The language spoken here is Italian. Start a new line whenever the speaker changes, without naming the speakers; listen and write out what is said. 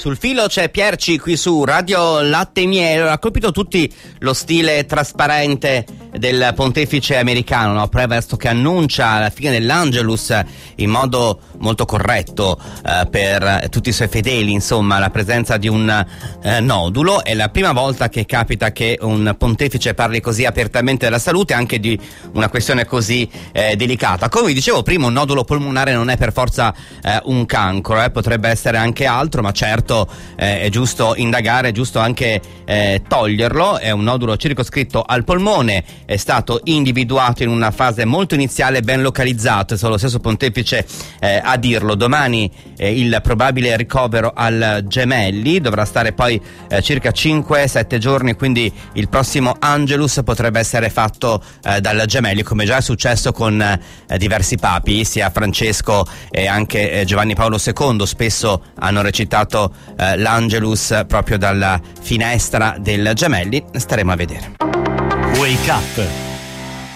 Sul filo c'è Pierci qui su Radio Latte e Miele. Ha colpito tutti lo stile trasparente del pontefice americano, no? Presto che annuncia la fine dell'Angelus in modo molto corretto per tutti i suoi fedeli, insomma, la presenza di un nodulo. È la prima volta che capita che un pontefice parli così apertamente della salute, anche di una questione così delicata. Come vi dicevo prima, un nodulo polmonare non è per forza un cancro, potrebbe essere anche altro, ma certo è giusto indagare, è giusto anche toglierlo. È un nodulo circoscritto al polmone, è stato individuato in una fase molto iniziale, ben localizzato, è solo lo stesso pontefice a dirlo. Domani il probabile ricovero al Gemelli, dovrà stare poi circa 5-7 giorni, quindi il prossimo Angelus potrebbe essere fatto dal Gemelli, come già è successo con diversi papi, sia Francesco e anche Giovanni Paolo II spesso hanno recitato l'Angelus proprio dalla finestra del Gemelli. Staremo a vedere.
Wake Up